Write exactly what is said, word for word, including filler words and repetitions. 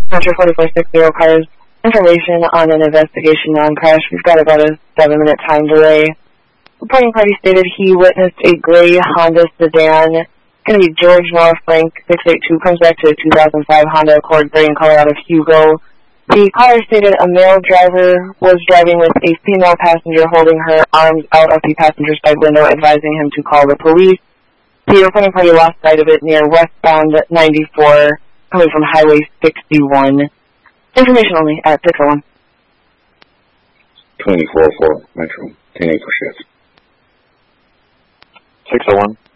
Metro forty-four sixty cars. Information on an investigation non-crash. We've got about a seven-minute time delay. Reporting party stated he witnessed a gray Honda sedan. It's going to be George Noah Frank six eight two. Comes back to a two thousand five Honda Accord gray in color out of Hugo. The caller stated a male driver was driving with a female passenger holding her arms out of the passenger side window, advising him to call the police. The reporting party lost sight of it near westbound ninety-four, coming from Highway sixty-one. Information only at six oh one. twenty-four four Metro, ten eight for shift. six oh one.